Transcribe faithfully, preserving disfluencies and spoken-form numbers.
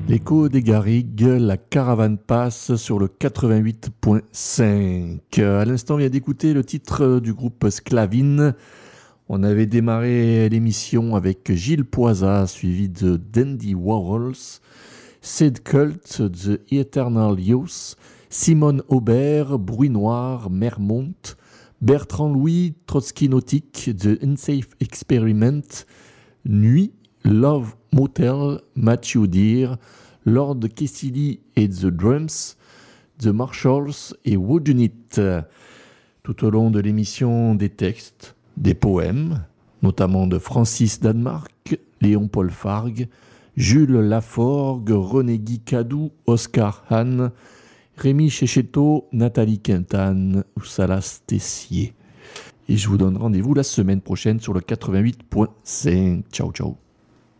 L'écho des Garrigues, la caravane passe sur le quatre-vingt-huit point cinq. À l'instant, on vient d'écouter le titre du groupe Sclavine. On avait démarré l'émission avec Gilles Poisa, suivi de Dandy Warhols, Sid Cult, The Eternal Youth, Simone Aubert, Bruit Noir, Mermont, Bertrand Louis, Trotsky Nautique, The Unsafe Experiment, Nuit, Love Motel, Matthew Deer, Lord Cassidy et The Drums, The Marshalls et Woodunit. Tout au long de l'émission, des textes, des poèmes, notamment de Francis Danemark, Léon-Paul Fargue, Jules Laforgue, René-Guy Cadou, Oscar Hahn, Rémi Chéchetto, Nathalie Quintane ou Salas Tessier. Et je vous donne rendez-vous la semaine prochaine sur le quatre-vingt-huit point cinq. Ciao, ciao.